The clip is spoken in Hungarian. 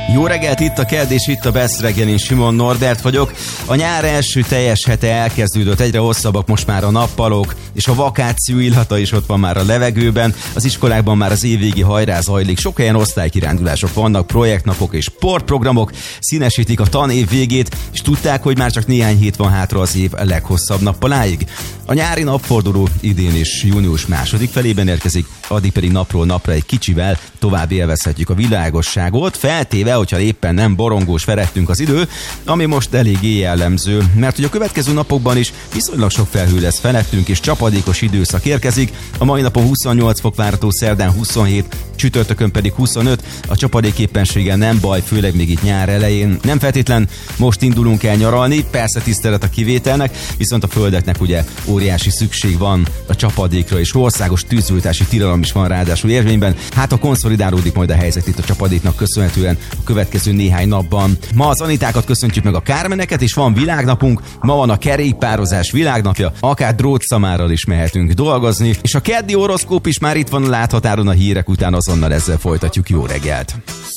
Jó reggelt, itt a Kedd és itt a Best reggel, én Simon Norbert vagyok. A nyár első teljes hete elkezdődött, egyre hosszabbak most már a nappalok, és a vakáció illata is ott van már a levegőben. Az iskolákban már az évvégi hajrá zajlik, sok helyen osztálykirándulások vannak, projektnapok és sportprogramok színesítik a tanév végét, és tudták, hogy már csak néhány hét van hátra az év leghosszabb nappaláig. A nyári napforduló idén is június második felében érkezik, addig pedig napról napra egy kicsivel tovább élvezhetjük a világosságot, feltéve, hogyha éppen nem borongós ferettünk az idő, ami most eléggé jellemző, mert hogy a következő napokban is viszonylag sok felhő lesz felettünk, és csapadékos időszak érkezik. A mai napon 28 fok várható, szerdán 27, csütörtökön pedig 25. A csapadék éppenséggel nem baj, főleg még itt nyár elején. Nem feltétlen most indulunk el nyaralni, persze tisztelet a kivételnek, viszont a földeknek ugye óriási szükség van a csapadékra, és országos tűzoltási tilalom is van ráadásul érvényben. Hát a konszolidálódik majd a helyzet itt a csapadéknak köszönhetően a következő néhány napban. Ma az Anitákat köszöntjük meg, a Kármeneket, és van világnapunk, ma van a kerékpározás világnapja, akár drótszamárral is mehetünk dolgozni, és a keddi horoszkóp is már itt van a láthatáron a hírek után, azonnal ezzel folytatjuk. Jó reggelt!